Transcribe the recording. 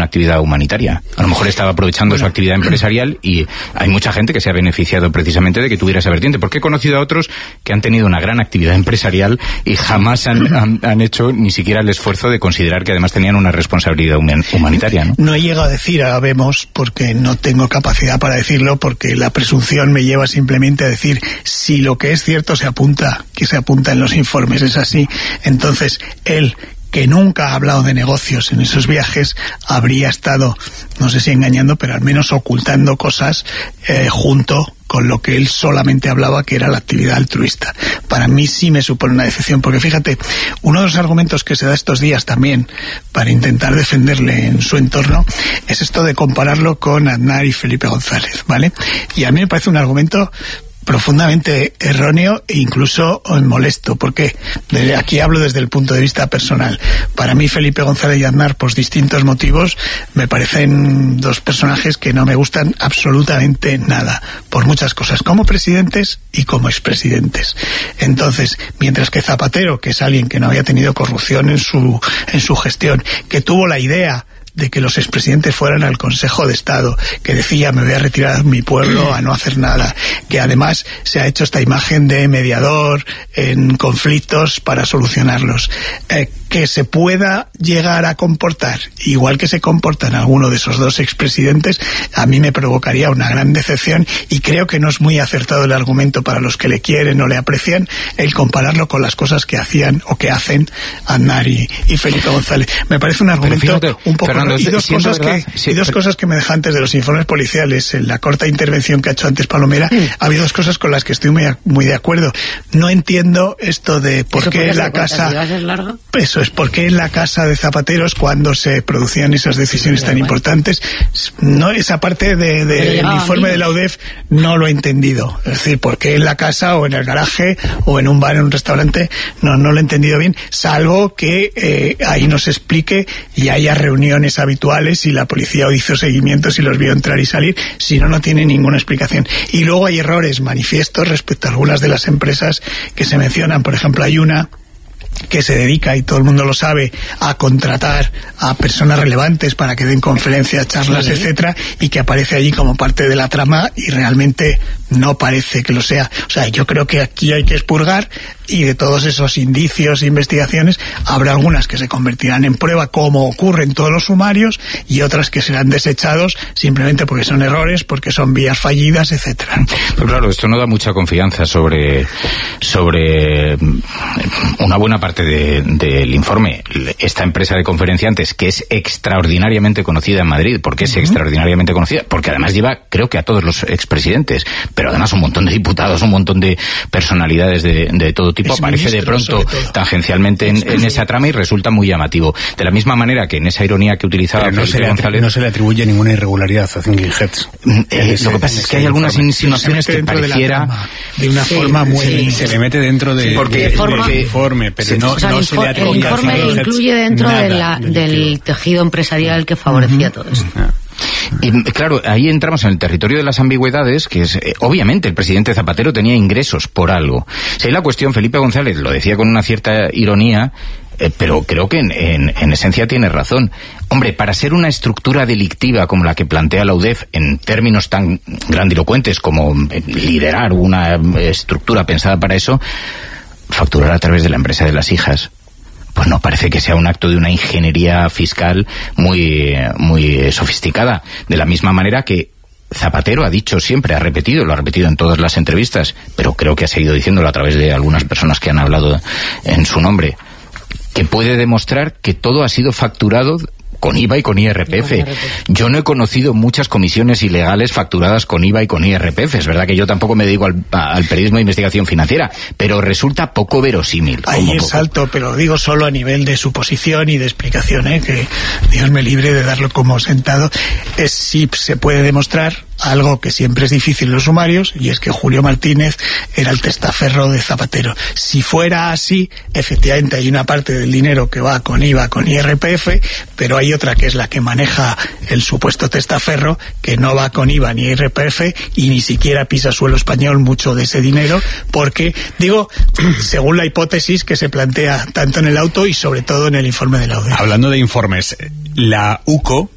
actividad humanitaria. A lo mejor estaba aprovechando su actividad empresarial y hay mucha gente que se ha beneficiado precisamente de que tuviera esa vertiente, porque he conocido a otros que han tenido una gran actividad empresarial y jamás han hecho ni siquiera el esfuerzo de considerar que además tenían una responsabilidad humanitaria, ¿no? No he llegado a decir habemos, porque no tengo capacidad para decirlo, porque la presunción me lleva simplemente a decir si lo que es cierto se apunta, que se apunta en los informes, es así. Entonces, él, que nunca ha hablado de negocios en esos viajes, habría estado, no sé si engañando, pero al menos ocultando cosas junto con lo que él solamente hablaba, que era la actividad altruista. Para mí sí me supone una decepción, porque fíjate, uno de los argumentos que se da estos días también para intentar defenderle en su entorno es esto de compararlo con Aznar y Felipe González, ¿vale? Y a mí me parece un argumento profundamente erróneo e incluso molesto, porque aquí hablo desde el punto de vista personal. Para mí Felipe González y Aznar, por distintos motivos, me parecen dos personajes que no me gustan absolutamente nada, por muchas cosas, como presidentes y como expresidentes. Entonces, mientras que Zapatero, que es alguien que no había tenido corrupción en su gestión, que tuvo la idea de que los expresidentes fueran al Consejo de Estado, que decía me voy a retirar a mi pueblo a no hacer nada, que además se ha hecho esta imagen de mediador en conflictos para solucionarlos, que se pueda llegar a comportar igual que se comportan alguno de esos dos expresidentes, a mí me provocaría una gran decepción, y creo que no es muy acertado el argumento para los que le quieren o le aprecian el compararlo con las cosas que hacían o que hacen Aznar y Felipe González. Me parece un argumento fíjate, un poco... Fernando, y dos cosas que me deja antes de los informes policiales, en la corta intervención que ha hecho antes Palomera, ha habido dos cosas con las que estoy muy de acuerdo. No entiendo esto de por qué en la casa... Eso es, por qué en la casa de Zapateros, cuando se producían esas decisiones tan importantes, no, esa parte del informe de la UDEF no lo he entendido. Es decir, por qué en la casa o en el garaje o en un bar, en un restaurante, no lo he entendido bien, salvo que ahí nos explique y haya reuniones habituales y la policía hizo seguimientos y los vio entrar y salir. Si no, no tiene ninguna explicación. Y luego hay errores manifiestos respecto a algunas de las empresas que se mencionan. Por ejemplo, hay una que se dedica, y todo el mundo lo sabe, a contratar a personas relevantes para que den conferencias, charlas, etcétera, y que aparece allí como parte de la trama y realmente no parece que lo sea. O sea, yo creo que aquí hay que expurgar, y de todos esos indicios e investigaciones habrá algunas que se convertirán en prueba, como ocurre en todos los sumarios, y otras que serán desechados simplemente porque son errores, porque son vías fallidas, etcétera. Pero claro, esto no da mucha confianza sobre una buena parte del informe. Esta empresa de conferenciantes, que es extraordinariamente conocida en Madrid. ¿Por qué es extraordinariamente conocida? Porque además lleva, creo que a todos los expresidentes, pero además un montón de diputados, un montón de personalidades de todo tipo, aparece de pronto tangencialmente en esa trama y resulta muy llamativo. De la misma manera que en esa ironía que utilizaba Felipe González... No se le atribuye ninguna irregularidad a Thinking Heads. Lo que pasa es que hay algunas insinuaciones que pareciera... De una forma muy... Se le mete dentro del informe, pero no se le atribuye. El informe incluye dentro del tejido empresarial que favorecía todo esto. Y claro, ahí entramos en el territorio de las ambigüedades, que es, obviamente, el presidente Zapatero tenía ingresos por algo. Si hay la cuestión, Felipe González lo decía con una cierta ironía, pero creo que en esencia tiene razón. Hombre, para ser una estructura delictiva como la que plantea la UDEF, en términos tan grandilocuentes como liderar una estructura pensada para eso, facturar a través de la empresa de las hijas, pues no parece que sea un acto de una ingeniería fiscal muy sofisticada. De la misma manera que Zapatero ha dicho siempre, lo ha repetido en todas las entrevistas, pero creo que ha seguido diciéndolo a través de algunas personas que han hablado en su nombre, que puede demostrar que todo ha sido facturado con IVA y con IRPF. Yo no he conocido muchas comisiones ilegales facturadas con IVA y con IRPF. Es verdad que yo tampoco me dedico al periodismo de investigación financiera, pero resulta poco verosímil. Ahí es alto, pero digo solo a nivel de suposición y de explicación, que Dios me libre de darlo como sentado. Sí se puede demostrar algo que siempre es difícil en los sumarios, y es que Julio Martínez era el testaferro de Zapatero. Si fuera así, efectivamente hay una parte del dinero que va con IVA, con IRPF, pero hay otra que es la que maneja el supuesto testaferro, que no va con IVA ni IRPF y ni siquiera pisa suelo español mucho de ese dinero, porque, digo, según la hipótesis que se plantea tanto en el auto y sobre todo en el informe de la UDEF. Hablando de informes, la UCO